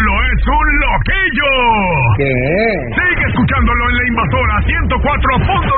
solo es un loquillo. ¿Qué? Sigue escuchándolo en La Invasora 104.9.